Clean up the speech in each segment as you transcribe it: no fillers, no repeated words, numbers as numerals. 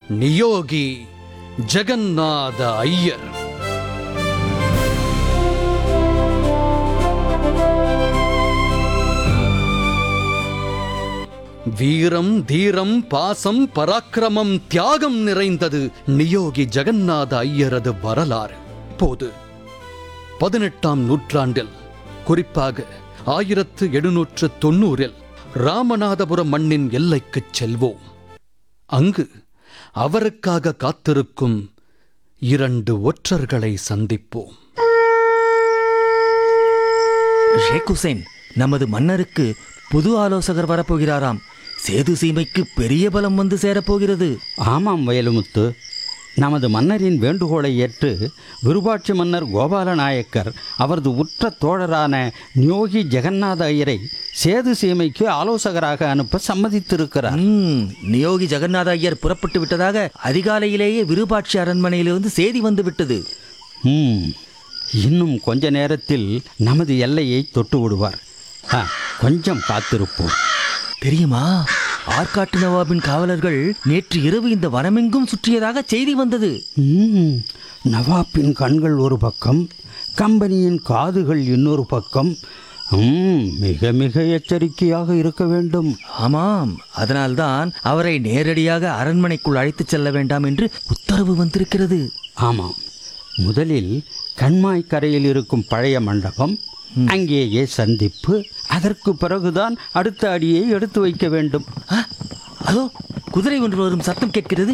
நியோகி ஜெகநாத ஐயர். வீரம், தீரம், பாசம், பராக்கிரமம், தியாகம் நிறைந்தது நியோகி ஜெகநாத ஐயரது வரலாறு. இப்போது 18ஆம் நூற்றாண்டில், குறிப்பாக 1790 ராமநாதபுரம் மண்ணின் எல்லைக்குச் செல்வோம். அங்கு அவருக்காக காத்திருக்கும் 2 ஒற்றர்களை சந்திப்போம். ஷேக் ஹுசைன், நமது மன்னருக்கு புது ஆலோசகர் வரப்போகிறாராம். சேது சீமைக்கு பெரிய பலம் வந்து சேரப்போகிறது. ஆமாம் வயலுமுத்து, நமது மன்னரின் வேண்டுகோளை ஏற்று விருபாட்சி மன்னர் கோபால நாயக்கர் அவரது உற்ற தோழரான நியோகி ஜெகநாத ஐயரை சேது சீமைக்கு ஆலோசகராக அனுப்ப சம்மதித்திருக்கிறார். நியோகி ஜெகநாத ஐயர் புறப்பட்டு விட்டதாக அதிகாலையிலேயே விருபாட்சி அரண்மனையிலிருந்து செய்தி வந்து விட்டது. இன்னும் கொஞ்ச நேரத்தில் நமது எல்லையை தொட்டு விடுவார். கொஞ்சம் காத்திருப்போம். தெரியுமா, ஆற்காட்டு நவாபின் காவலர்கள் நேற்று இரவு இந்த வனமெங்கும் சுற்றியதாக செய்தி வந்தது. நவாப்பின் கண்கள் ஒரு பக்கம், கம்பெனியின் காதுகள் இன்னொரு பக்கம். மிக மிக எச்சரிக்கையாக இருக்க வேண்டும். ஆமாம், அதனால்தான் அவரை நேரடியாக அரண்மனைக்குள் அழைத்துச் செல்ல வேண்டாம் என்று உத்தரவு வந்திருக்கிறது. ஆமாம், முதலில் கண்மாய் கரையில் இருக்கும் பழைய மண்டபம், அங்கேயே சந்திப்பு. அதற்கு பிறகுதான் அடுத்த அடியை எடுத்து வைக்க வேண்டும். அதோ குதிரை ஒன்று வரும் சத்தம் கேட்கிறது.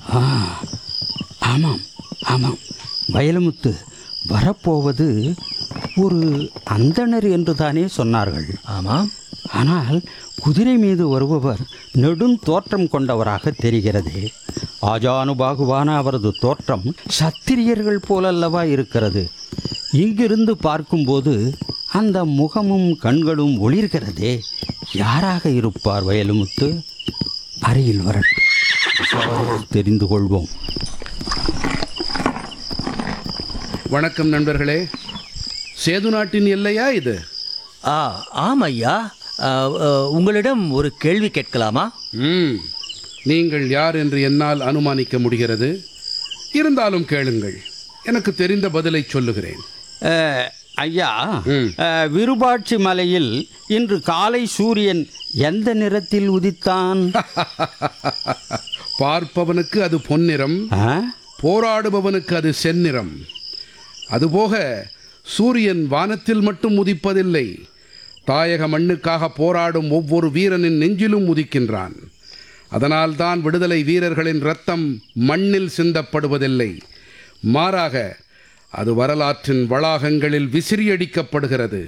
ஆமாம் ஆமாம் வயலுமுத்து, வரப்போவது ஒரு அந்தணர் என்று தானே சொன்னார்கள். ஆமாம், ஆனால் குதிரை மீது வருபவர் நெடும் தோற்றம் கொண்டவராக தெரிகிறது. ஆஜானுபாகுவான அவரது தோற்றம் சத்திரியர்கள் போலல்லவா இருக்கிறது. இங்கிருந்து பார்க்கும்போது அந்த முகமும் கண்களும் ஒளிர்கிறதே. யாராக இருப்பார் வயலுமுத்து? அருகில் வரட்டும், தெரிந்து கொள்வோம். வணக்கம் நண்பர்களே. சேது நாட்டின் எல்லையா இது? ஆம் ஐயா. உங்களிடம் ஒரு கேள்வி கேட்கலாமா? நீங்கள் யார் என்று என்னால் அனுமானிக்க முடிகிறது. இருந்தாலும் கேளுங்கள், எனக்கு தெரிந்த பதிலை சொல்லுகிறேன். ஐயா, விருபாட்சி மலையில் இன்று காலை சூரியன் எந்த நிறத்தில் உதித்தான்? பார்ப்பவனுக்கு அது பொன்னிறம், போராடுபவனுக்கு அது செந்நிறம். அதுபோக சூரியன் வானத்தில் மட்டும் உதிப்பதில்லை, தாயக மண்ணுக்காக போராடும் ஒவ்வொரு வீரனின் நெஞ்சிலும் உதிக்கின்றான். அதனால்தான் விடுதலை வீரர்களின் இரத்தம் மண்ணில் சிந்தப்படுவதில்லை, மாறாக அது வரலாற்றின் வளாகங்களில் விசிறியடிக்கப்படுகிறது.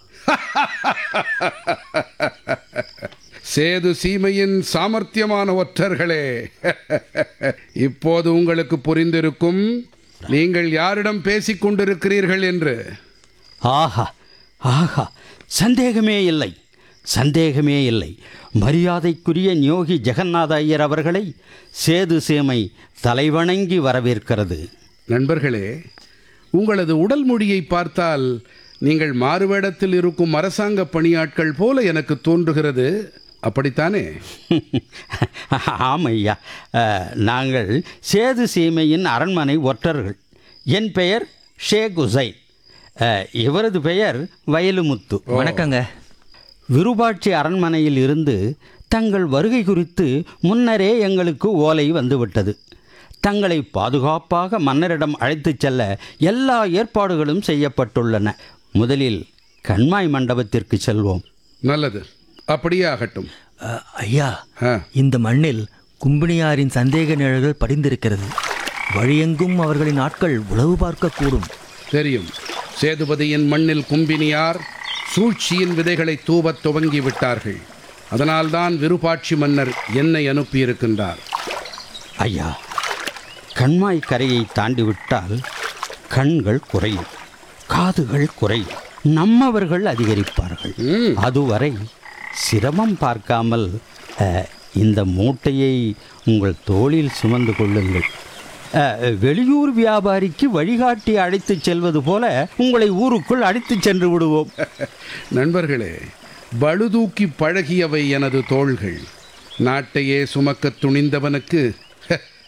சேது சீமையின் சாமர்த்தியமான ஒற்றர்களே, இப்போது உங்களுக்கு புரிந்திருக்கும் நீங்கள் யாரிடம் பேசிக் கொண்டிருக்கிறீர்கள் என்று. ஆஹா ஆஹா, சந்தேகமே இல்லை, சந்தேகமே இல்லை. மரியாதைக்குரிய நியோகி ஜெகநாத ஐயர் அவர்களை சேது சீமை தலைவணங்கி வரவேற்கிறது. நண்பர்களே, உங்களது உடல் மொழியை பார்த்தால் நீங்கள் மாறுவேடத்தில் இருக்கும் அரசாங்க பணியாட்கள் போல எனக்கு தோன்றுகிறது. அப்படித்தானே? ஆமையா, நாங்கள் சேது சீமையின் அரண்மனை ஒற்றர்கள். என் பெயர் ஷேக் ஹுசைன், இவரது பெயர் வயலுமுத்து. வணக்கங்க. விருபாட்சி அரண்மனையில் இருந்து தங்கள் வருகை குறித்து முன்னரே எங்களுக்கு ஓலை வந்துவிட்டது. தங்களை பாதுகாப்பாக மன்னரிடம் அழைத்துச் செல்ல எல்லா ஏற்பாடுகளும் செய்யப்பட்டுள்ளன. முதலில் கண்மாய் மண்டபத்திற்கு செல்வோம். நல்லது, அப்படியே ஆகட்டும். ஐயா, இந்த மண்ணில் கும்பினியாரின் சந்தேக நிழல்கள் படிந்திருக்கிறது. வழியெங்கும் அவர்களின் ஆட்கள் உளவு பார்க்கக்கூடும். தெரியும், சேதுபதியின் மண்ணில் கும்பினியார் சூழ்ச்சியின் விதைகளை தூவத் துவங்கி விட்டார்கள். அதனால்தான் விருபாட்சி மன்னர் என்னை அனுப்பியிருக்கின்றார். ஐயா, கண்மாய் கரையை தாண்டிவிட்டால் கண்கள் குறையும், காதுகள் குறையும், நம்மவர்கள் அதிகரிப்பார்கள். அதுவரை சிரமம் பார்க்காமல் இந்த மூட்டையை உங்கள் தோளில் சுமந்து கொள்ளுங்கள். வெளியூர் வியாபாரிக்கு வழிகாட்டி அழைத்துச் செல்வது போல உங்களை ஊருக்குள் அழைத்துச் சென்று விடுவோம். நண்பர்களே, பழுதூக்கி பழகியவை எனது தோள்கள். நாட்டையே சுமக்க துணிந்தவனுக்கு